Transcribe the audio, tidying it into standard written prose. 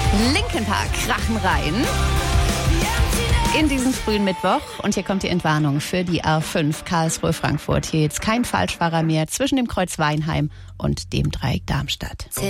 Linkin Park krachen rein in diesen frühen Mittwoch. Und hier kommt die Entwarnung für die A5 Karlsruhe-Frankfurt. Hier jetzt kein Falschfahrer mehr zwischen dem Kreuz Weinheim und dem Dreieck Darmstadt.